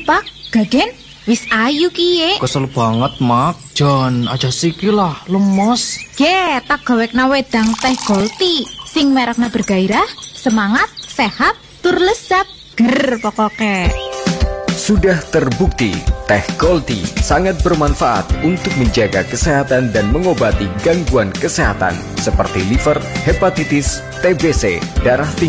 Pak. Gagen wis ayu kiye. Kesel banget, Mak. Jan aja siki lah, lemos. Ge, tak gawekna wedang teh Golti. Sing merekna bergairah, semangat, sehat, tur lezat. Ger pokoknya. Sudah terbukti, teh Golti sangat bermanfaat untuk menjaga kesehatan dan mengobati gangguan kesehatan seperti liver, hepatitis, TBC, darah tinggi.